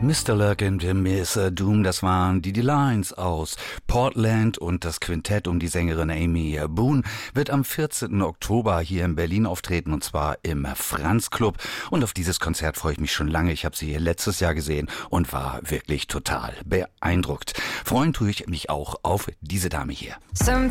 Mr. Luck und Miss Doom, das waren die Lines aus Portland, und das Quintett um die Sängerin Amy Boone wird am 14. Oktober hier in Berlin auftreten, und zwar im Franz Club. Und auf dieses Konzert freue ich mich schon lange. Ich habe sie hier letztes Jahr gesehen und war wirklich total beeindruckt. Freuen tue ich mich auch auf diese Dame hier.